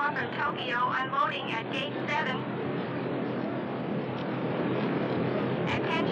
inbound from Tokyo, unloading at Gate 7. Attention.